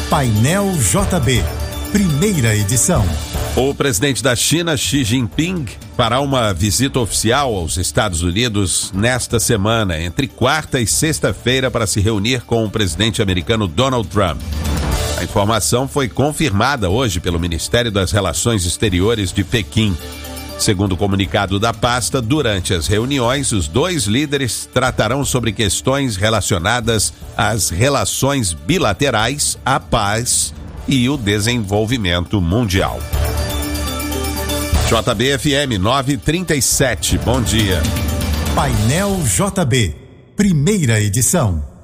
Painel JB, primeira edição. O presidente da China, Xi Jinping, fará uma visita oficial aos Estados Unidos nesta semana, entre quarta e sexta-feira, para se reunir com o presidente americano Donald Trump. A informação foi confirmada hoje pelo Ministério das Relações Exteriores de Pequim. Segundo o comunicado da pasta, durante as reuniões, os dois líderes tratarão sobre questões relacionadas às relações bilaterais, à paz e o desenvolvimento mundial. JB-FM 937, bom dia. Painel JB, primeira edição.